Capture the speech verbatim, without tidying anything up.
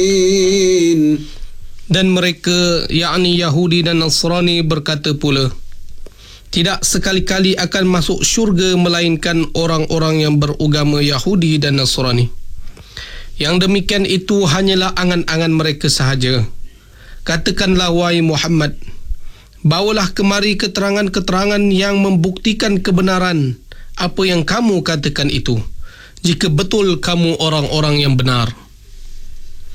Dan mereka, yakni Yahudi dan Nasrani, berkata pula, tidak sekali-kali akan masuk syurga melainkan orang-orang yang beragama Yahudi dan Nasrani. Yang demikian itu hanyalah angan-angan mereka sahaja. Katakanlah, wahai Muhammad, bawalah kemari keterangan-keterangan yang membuktikan kebenaran apa yang kamu katakan itu, jika betul kamu orang-orang yang benar.